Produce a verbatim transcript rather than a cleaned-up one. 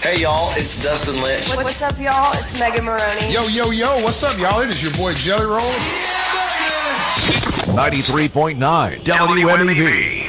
Hey y'all, it's Dustin Lynch. What's up, y'all? It's Megan Maroney. Yo, yo, yo, what's up, y'all? It is your boy Jelly Roll. ninety-three point nine W M E V.